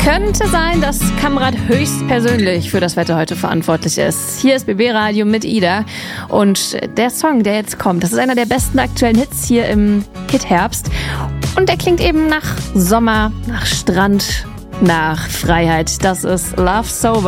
Könnte sein, dass Kamrat höchstpersönlich für das Wetter heute verantwortlich ist. Hier ist BB Radio mit Ida und der Song, der jetzt kommt, das ist einer der besten aktuellen Hits hier im Hit-Herbst und der klingt eben nach Sommer, nach Strand, nach Freiheit. Das ist Love Sober.